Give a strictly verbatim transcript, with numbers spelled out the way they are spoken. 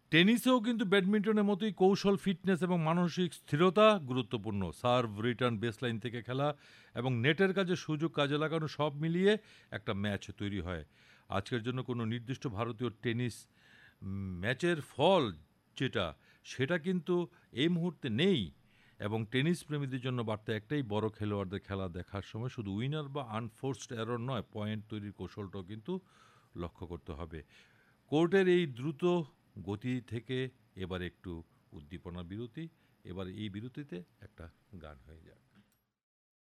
টেনিসেও কিন্তু ব্যাডমিন্টনের মতোই কৌশল, ফিটনেস এবং মানসিক স্থিরতা গুরুত্বপূর্ণ। সার্ভ, রিটার্ন, বেসলাইন থেকে খেলা এবং নেটের কাছে সুযোগ কাজে লাগানো সব মিলিয়ে একটা ম্যাচ তৈরি হয়। আজকের জন্য কোনো নির্দিষ্ট ভারতীয় টেনিস ম্যাচের ফল যেটা, সেটা কিন্তু এই মুহূর্তে নেই। এবং টেনিস প্রেমীদের জন্য বার্তা একটাই, বড় খেলোয়াড়দের খেলা দেখার সময় শুধু উইনার বা আনফোর্সড এরর নয়, পয়েন্ট তৈরির কৌশলটাও কিন্তু লক্ষ্য করতে হবে। কোর্টের এই দ্রুত গতি থেকে এবার একটু উদ্দীপনা বিরতি, এবার এই বিরতিতে একটা গান হয়ে যাক।